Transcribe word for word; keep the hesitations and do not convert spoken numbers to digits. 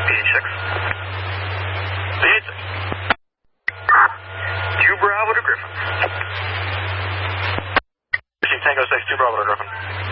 six. B H six. two Bravo to Griffin. Tango six, two Bravo to Griffin.